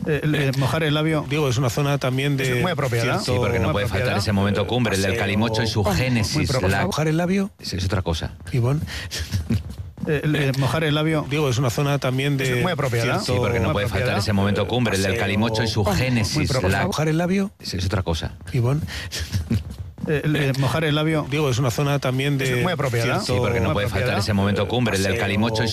Mojar el labio. Digo, es una zona también de... muy apropiada. Sí, porque no puede faltar ese momento cumbre, el del calimocho y su génesis. Mojar el labio. Es otra cosa. Ivonne. Mojar el labio. Digo, es una zona también de... muy apropiada. Sí, porque no puede faltar ese momento cumbre, el del calimocho y su génesis. Mojar el labio. Es otra cosa. Ivonne. Mojar el labio. Digo, es una zona también de... muy apropiada. Sí, porque no puede faltar ese momento cumbre, el del calimocho y